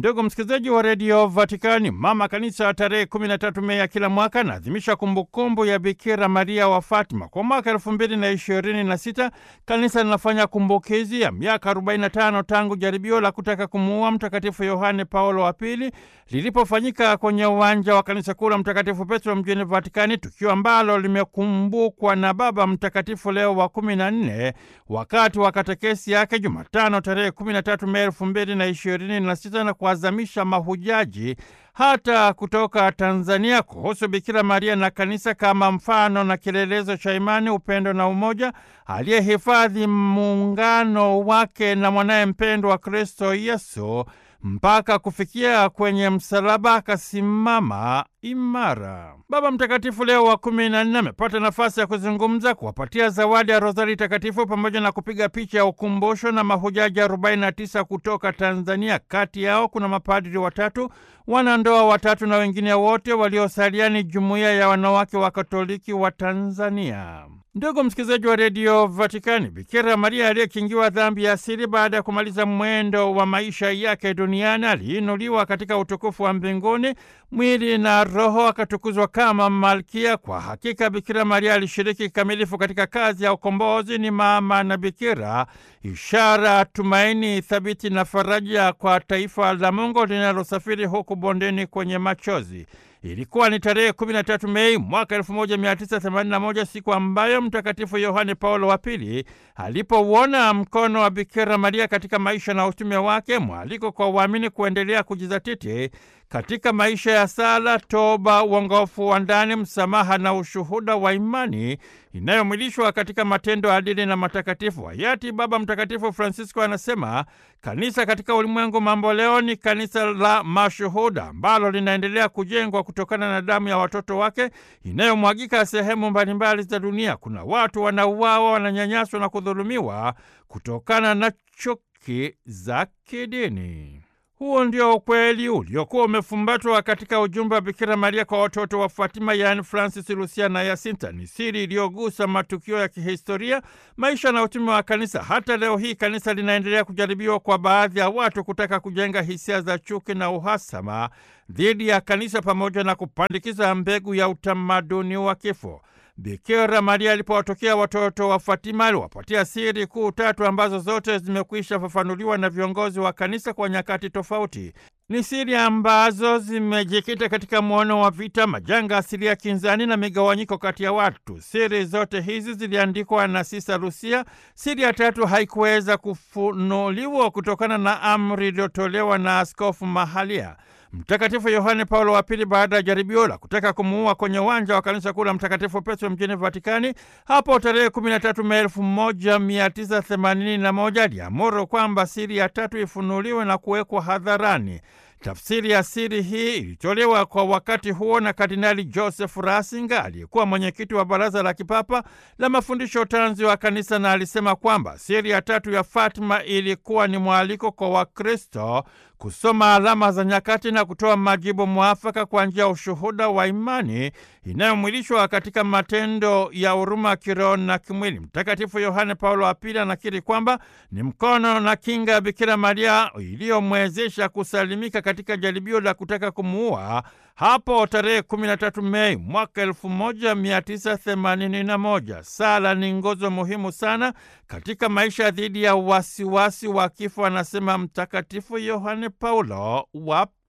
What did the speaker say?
Ndugu msikilizaji wa redio Vatikani, mama kanisa tarehe 13 Mei ya kila mwaka anaadhimisha kumbukumbu ya Bikira Maria wa Fatima. Kwa mwaka 2026 kanisa linafanya kumbukizi ya miaka 45 tangu jaribio la kutaka kumuua Mtakatifu Yohane Paulo wa Pili lilipofanyika kwenye uwanja wa kanisa kuu la Mtakatifu Petro mjini Vatikani, tukio ambalo limekumbukwa na Baba Mtakatifu Leo wa 14 wakati wa katekesi yake Jumatano tarehe 13 Mei 2026 na kuadhimisha mahujaji hata kutoka Tanzania kuhusu Bikira Maria na kanisa kama mfano na kielelezo cha imani, upendo na umoja, aliyehifadhi muungano wake na mwanaye mpendwa wa Kristo Yesu mpaka kufikia kwenye msalaba akasimama imara. Baba Mtakatifu Leo wa 14 amepata nafasi ya kuzungumza, kuwapatia zawadi ya Rozari Takatifu pamoja na kupiga picha ya ukumbusho na mahujaji 49 kutoka Tanzania. Kati yao kuna mapadri 3, wanandoa 3 na wengine wote waliosalia ni jumuiya ya wanawake wa Katoliki wa Tanzania. Ndugu msikilizaji wa redio Vatikani, Bikira Maria aliyekingiwa dhambi ya asili baada ya kumaliza mwendo wa maisha yake duniani aliinuliwa katika utukufu wa mbinguni, mwili na roho akatukuzwa kama malkia. Kwa hakika Bikira Maria alishiriki kikamilifu katika kazi ya ukombozi. Ni mama na bikira, ishara, tumaini thabiti na faraja kwa taifa la Mungu linalosafiri huku bondeni kwenye machozi. Ilikuwa ni tarehe 13 Mei mwaka 1981, siku ambayo Mtakatifu Yohane Paulo wa Pili alipouona mkono wa Bikira Maria katika maisha na utume wake, mwaliko kwa waamini kuendelea kujizatiti katika maisha ya sala, toba, uongofu wa ndani, msamaha na ushuhuda wa imani inayomwilishwa katika matendo adili na matakatifu. Hayati Baba Mtakatifu Francisco anasema kanisa katika ulimwengu mambo leo ni kanisa la mashuhuda ambalo linaendelea kujengwa kutokana na damu ya watoto wake inayomwagika sehemu mbalimbali za dunia. Kuna watu wanauawa, wananyanyaswa na kudhulumiwa kutokana na chuki za kidini. Huo ndio ukweli uliokuwa umefumbatwa katika ujumbe wa Bikira Maria kwa watoto wa Fatima, yaani Francis, Lucia na Yasinta. Ni siri iliyogusa matukio ya kihistoria, maisha na utume wa kanisa. Hata leo hii kanisa linaendelea kujaribiwa kwa baadhi ya watu kutaka kujenga hisia za chuki na uhasama dhidi ya kanisa pamoja na kupandikiza mbegu ya utamaduni wa kifo. Bikira Maria alipowatokea watoto wa Fatima aliwapatia siri kuu 3 ambazo zote zimekwisha fafanuliwa na viongozi wa kanisa kwa nyakati tofauti. Ni siri ambazo zimejikita katika muono wa vita, majanga asilia, kinzani na migawanyiko kati ya watu. Siri zote hizi ziliandikwa na Sisa Lucia. Siri ya 3 haikuweza kufunuliwa kutokana na amri iliyotolewa na askofu mahalia. Mtakatifu Yohane Paulo wa Pili, baada ya jaribio la kutaka kumuua kwenye uwanja wa kanisa kuu la Mtakatifu Petro mjini Vatikani hapo tarehe 13 Mei 1981, aliamuru kwamba siri ya 3 ifunuliwe na kuwekwa hadharani. Tafsiri ya siri hii ilitolewa kwa wakati huo na Kardinali Joseph Ratzinger, aliyekuwa mwenyekiti wa Baraza la Kipapa la Mafundisho Tanzi wa Kanisa, na alisema kwamba siri ya 3 ya Fatima ilikuwa ni mwaliko kwa Wakristo kusoma alama za nyakati na kutoa majibu mwafaka kwa njia ya ushuhuda wa imani inayomwilishwa katika matendo ya huruma kiroho na kimwili. Mtakatifu Yohane Paulo wa Pili anakiri kwamba ni mkono na kinga ya Bikira Maria iliyomwezesha kusalimika katika jaribio la kutaka kumuua hapo tarehe 13 Mei mwaka 1981. Sala ni nguzo muhimu sana katika maisha dhidi ya wasiwasi wa kifo, anasema Mtakatifu Yohane Paulo wa